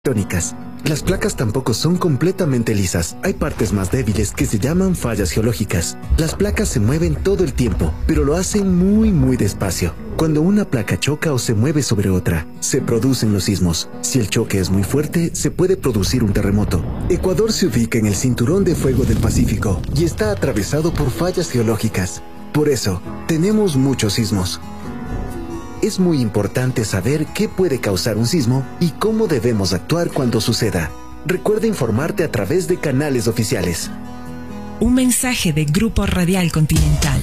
tectónicas. Las placas tampoco son completamente lisas. Hay partes más débiles que se llaman fallas geológicas. Las placas se mueven todo el tiempo, pero lo hacen muy despacio. Cuando una placa choca o se mueve sobre otra, se producen los sismos. Si el choque es muy fuerte, se puede producir un terremoto. Ecuador se ubica en el cinturón de fuego del Pacífico y está atravesado por fallas geológicas. Por eso, tenemos muchos sismos. Es muy importante saber qué puede causar un sismo y cómo debemos actuar cuando suceda. Recuerda informarte a través de canales oficiales. Un mensaje de Grupo Radial Continental.